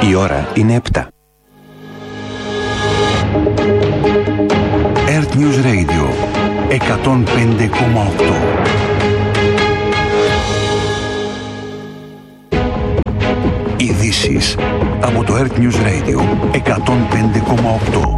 Η ώρα είναι 7. Earth News Radio 105,8. Ειδήσεις από το Earth News Radio 105,8.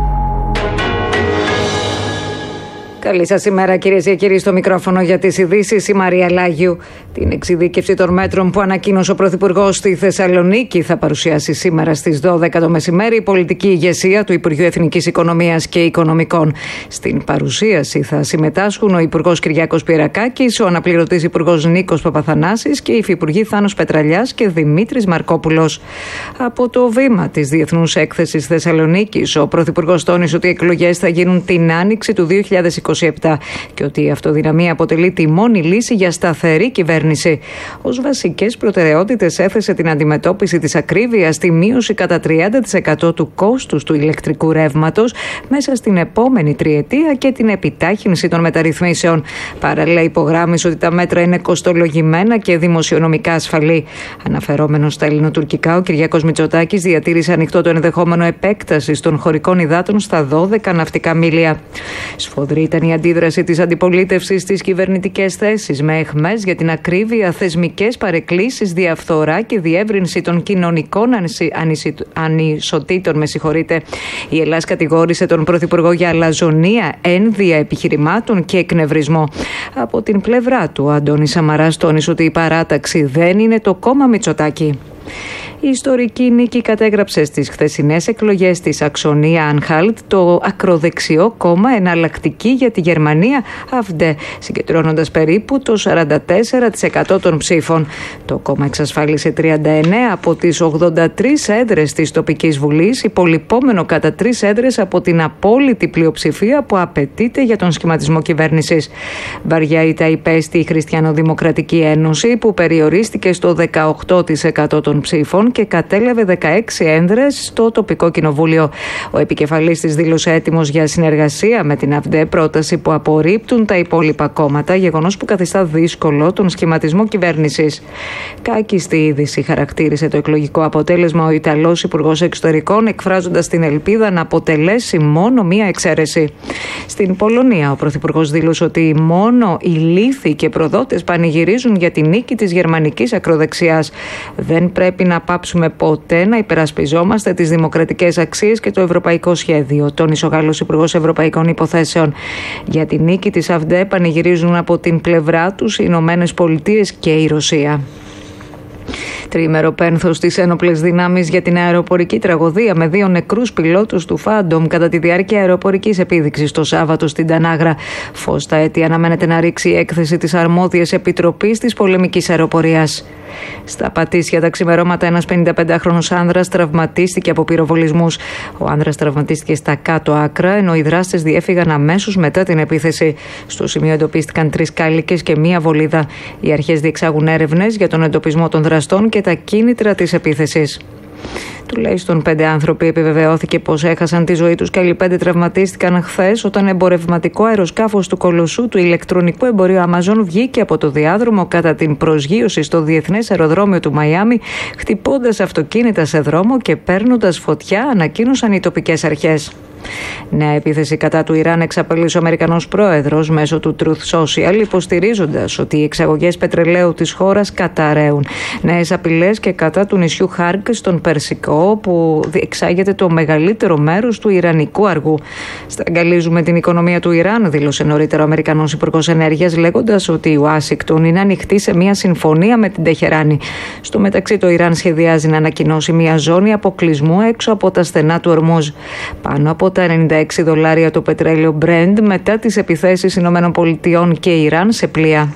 Καλή σας ημέρα, κυρίες και κύριοι, στο μικρόφωνο για τις ειδήσεις η Μαρία Λάγιου. Την εξειδίκευση των μέτρων που ανακοίνωσε ο Πρωθυπουργός στη Θεσσαλονίκη θα παρουσιάσει σήμερα στις 12 το μεσημέρι η πολιτική ηγεσία του Υπουργείου Εθνικής Οικονομίας και Οικονομικών. Στην παρουσίαση θα συμμετάσχουν ο Υπουργός Κυριάκος Πυρακάκης, ο αναπληρωτής Υπουργός Νίκος Παπαθανάσης και οι Υφυπουργοί Θάνος Πετραλιάς και Δημήτρης Μαρκόπουλος. Από το βήμα της Διεθνούς Έκθεσης Θεσσαλονίκης, ο Πρωθυπουργός τόνισε ότι οι εκλογές θα γίνουν την άνοιξη του 2027 και ότι η αυτοδυναμία αποτελεί τη μόνη λύση για σταθερή κυβέρνηση. Ως βασικές προτεραιότητες έθεσε την αντιμετώπιση της ακρίβειας, τη μείωση κατά 30% του κόστους του ηλεκτρικού ρεύματος μέσα στην επόμενη τριετία και την επιτάχυνση των μεταρρυθμίσεων. Παράλληλα, υπογράμμισε ότι τα μέτρα είναι κοστολογημένα και δημοσιονομικά ασφαλή. Αναφερόμενος στα ελληνοτουρκικά, ο Κυριάκος Μητσοτάκης διατήρησε ανοιχτό το ενδεχόμενο επέκτασης των χωρικών υδάτων στα 12 ναυτικά μίλια. Σφοδρή ήταν η αντίδραση της αντιπολίτευσης στις κυβερνητικές θέσεις, με αιχμές για την ακρίβεια, θεσμικές παρεκκλήσεις, διαφθορά και διεύρυνση των κοινωνικών ανισοτήτων. Η Ελλάδα κατηγόρησε τον Πρωθυπουργό για αλαζονία, ένδυα επιχειρημάτων και εκνευρισμό. Από την πλευρά του, ο Αντώνης Σαμαράς τόνισε ότι η παράταξη δεν είναι το κόμμα Μητσοτάκη. Η ιστορική νίκη κατέγραψε στις χθεσινές εκλογές της Αξονία Ανχάλτ το ακροδεξιό κόμμα Εναλλακτική για τη Γερμανία AfD, συγκεντρώνοντας περίπου το 44% των ψήφων. Το κόμμα εξασφάλισε 39 από τις 83 έδρες της τοπικής βουλής, υπολοιπόμενο κατά 3 έδρες από την απόλυτη πλειοψηφία που απαιτείται για τον σχηματισμό κυβέρνησης. Βαριά ήττα υπέστη η Χριστιανοδημοκρατική Ένωση, που περιορίστηκε στο 18% των ψήφων και κατέλαβε 16 έδρες στο τοπικό κοινοβούλιο. Ο επικεφαλής της δήλωσε έτοιμος για συνεργασία με την AfD, πρόταση που απορρίπτουν τα υπόλοιπα κόμματα, γεγονός που καθιστά δύσκολο τον σχηματισμό κυβέρνησης. Κάκιστη είδηση χαρακτήρισε το εκλογικό αποτέλεσμα ο Ιταλός Υπουργός Εξωτερικών, εκφράζοντας την ελπίδα να αποτελέσει μόνο μία εξαίρεση. Στην Πολωνία, ο Πρωθυπουργός δήλωσε ότι μόνο οι λύθοι και προδότες πανηγυρίζουν για τη νίκη της γερμανικής ακροδεξιάς. Δεν πρέπει να πάψουμε ποτέ να υπερασπιζόμαστε τις δημοκρατικές αξίες και το ευρωπαϊκό σχέδιο, τόνισε ο Γάλλος Υπουργός Ευρωπαϊκών Υποθέσεων. Για τη νίκη της AfD πανηγυρίζουν από την πλευρά τους οι Ηνωμένες Πολιτείες και η Ρωσία. Τριήμερο πένθος στις ένοπλες δυνάμεις για την αεροπορική τραγωδία με 2 νεκρούς πιλότους του Φάντομ κατά τη διάρκεια αεροπορικής επίδειξης το Σάββατο στην Τανάγρα. Φως στα αίτια αναμένεται να ρίξει η έκθεση της αρμόδιας επιτροπής της πολεμικής αεροπορίας. Στα Πατήσια τα ξημερώματα ένας 55χρονος άνδρας τραυματίστηκε από πυροβολισμούς. Ο άνδρας τραυματίστηκε στα κάτω άκρα, ενώ οι δράστες διέφυγαν αμέσως μετά την επίθεση. Στο σημείο εντοπίστηκαν 3 κάλικες και 1 βολίδα. Οι αρχές διεξάγουν έρευνες για τον εντοπισμό των δραστών και τα κίνητρα της επίθεσης. Τουλάχιστον 5 άνθρωποι επιβεβαιώθηκε πως έχασαν τη ζωή τους και άλλοι 5 τραυματίστηκαν χθες όταν εμπορευματικό αεροσκάφος του κολοσσού του ηλεκτρονικού εμπορίου Amazon βγήκε από το διάδρομο κατά την προσγείωση στο διεθνές αεροδρόμιο του Μαϊάμι, χτυπώντας αυτοκίνητα σε δρόμο και παίρνοντας φωτιά, ανακοίνωσαν οι τοπικές αρχές. Νέα επίθεση κατά του Ιράν εξαπέλυσε ο Αμερικανός πρόεδρος μέσω του Truth Social, υποστηρίζοντας ότι οι εξαγωγές πετρελαίου της χώρας καταραίουν. Νέες απειλές και κατά του νησιού Χάρκ στον Περσικό, που εξάγεται το μεγαλύτερο μέρος του ιρανικού αργού. Στραγγαλίζουμε την οικονομία του Ιράν, δήλωσε νωρίτερα ο Αμερικανός Υπουργός Ενέργειας, λέγοντας ότι η Ουάσιγκτον είναι ανοιχτή σε μια συμφωνία με την Τεχεράνη. Στο μεταξύ, το Ιράν σχεδιάζει να ανακοινώσει μια ζώνη αποκλεισμού έξω από τα στενά του Ορμούζ. Πάνω από τα $96 το πετρέλαιο Brent μετά τις επιθέσεις ΗΠΑ και Ιράν σε πλοία.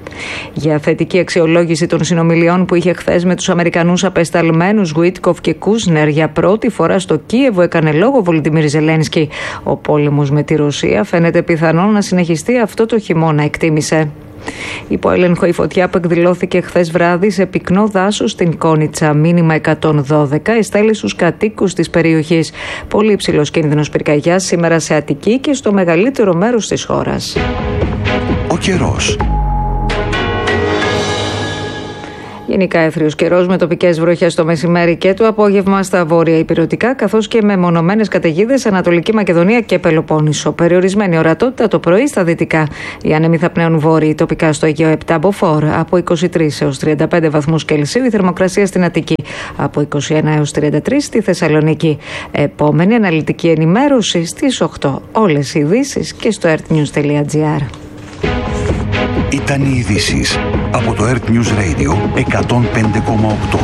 Για θετική αξιολόγηση των συνομιλιών που είχε χθες με τους Αμερικανούς απεσταλμένους Γουίτκοφ και Κούσνερ για πρώτη φορά στο Κίεβο έκανε λόγο Βολοντιμίρ Ζελένσκι. Ο πόλεμος με τη Ρωσία φαίνεται πιθανό να συνεχιστεί αυτό το χειμώνα, εκτίμησε. Υπό έλεγχο η φωτιά που εκδηλώθηκε χθες βράδυ σε πυκνό δάσος στην Κόνιτσα, μήνυμα 112, εστέλει στους κατοίκους της περιοχής. Πολύ υψηλός κίνδυνος πυρκαγιάς σήμερα σε Αττική και στο μεγαλύτερο μέρος της χώρας. Ο καιρός. Η Γενικά εύθριος καιρός με τοπικές βροχές το μεσημέρι και το απόγευμα στα βόρεια ηπειρωτικά, καθώς και με μονομένες καταιγίδες Ανατολική Μακεδονία και Πελοπόννησο. Περιορισμένη ορατότητα το πρωί στα δυτικά. Οι άνεμοι θα πνέουν βόρειοι, τοπικά στο Αιγαίο 7 μποφόρ από 23 έως 35 βαθμούς Κελσίου. Η θερμοκρασία στην Αττική από 21 έως 33 στη Θεσσαλονίκη. Επόμενη αναλυτική ενημέρωση στις 8. Όλες οι ειδήσεις και στο earthnews.gr. Ήταν οι ειδήσεις από το Earth News Radio 105,8.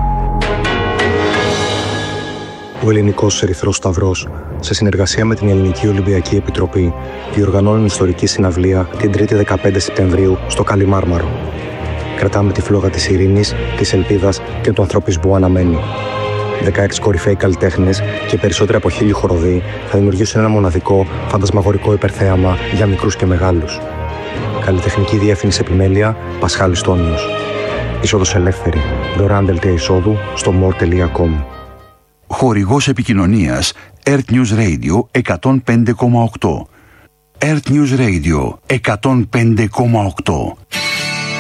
Ο Ελληνικός Ερυθρός Σταυρός, σε συνεργασία με την Ελληνική Ολυμπιακή Επιτροπή, διοργανώνουν ιστορική συναυλία την 3η 15 Σεπτεμβρίου στο Καλιμάρμαρο. Κρατάμε τη φλόγα της ειρήνης, της ελπίδας και του ανθρωπισμού αναμένη. 16 κορυφαίοι καλλιτέχνες και περισσότεροι από 1.000 χοροδοί θα δημιουργήσουν ένα μοναδικό, φαντασμαγορικό υπερθέαμα για μικρούς και μεγάλους. Καλλιτεχνική διεύθυνση επιμέλεια Πασχάλης Τόνιος. Είσοδος ελεύθερη. Δωρεάν δελτία εισόδου στο more.com. Χορηγός επικοινωνίας Earth News Radio 105,8. Earth News Radio 105,8.